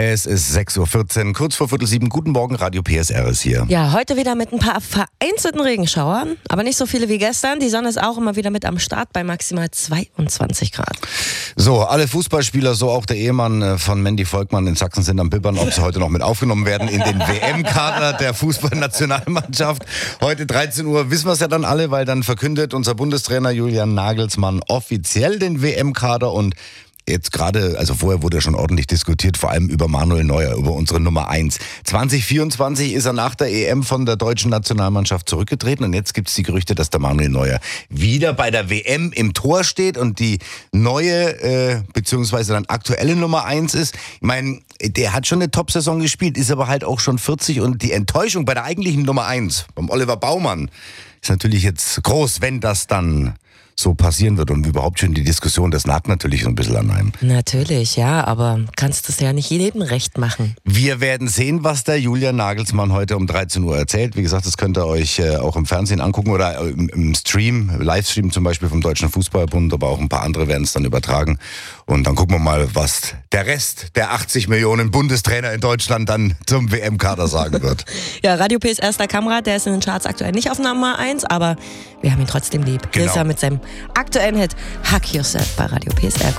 Es ist 6.14 Uhr, kurz vor 6:45. Guten Morgen, Radio PSR ist hier. Ja, heute wieder mit ein paar vereinzelten Regenschauern, aber nicht so viele wie gestern. Die Sonne ist auch immer wieder mit am Start bei maximal 22 Grad. So, alle Fußballspieler, so auch der Ehemann von Mandy Volkmann in Sachsen sind am Bibbern, ob sie heute noch mit aufgenommen werden in den WM-Kader der Fußballnationalmannschaft. Heute 13 Uhr wissen wir es ja dann alle, weil dann verkündet unser Bundestrainer Julian Nagelsmann offiziell den WM-Kader und jetzt gerade, also vorher wurde schon ordentlich diskutiert, vor allem über Manuel Neuer, über unsere Nummer 1. 2024 ist er nach der EM von der deutschen Nationalmannschaft zurückgetreten und jetzt gibt es die Gerüchte, dass der Manuel Neuer wieder bei der WM im Tor steht und die neue, beziehungsweise dann aktuelle Nummer 1 ist. Ich meine, der hat schon eine Top-Saison gespielt, ist aber halt auch schon 40 und die Enttäuschung bei der eigentlichen Nummer 1, vom Oliver Baumann, ist natürlich jetzt groß, wenn das dann so passieren wird und überhaupt schon die Diskussion, das nagt natürlich so ein bisschen an einem. Natürlich, ja, aber kannst es ja nicht jedem recht machen. Wir werden sehen, was der Julian Nagelsmann heute um 13 Uhr erzählt. Wie gesagt, das könnt ihr euch auch im Fernsehen angucken oder im Stream, Livestream zum Beispiel vom Deutschen Fußballbund, aber auch ein paar andere werden es dann übertragen. Und dann gucken wir mal, was der Rest der 80 Millionen Bundestrainer in Deutschland dann zum WM-Kader sagen wird. Ja, Radio PSR erster Kamerad, der ist in den Charts aktuell nicht auf Nummer 1, aber wir haben ihn trotzdem lieb. Hier ist er mit seinem aktuellen Hit Hack Yourself bei Radio PSR.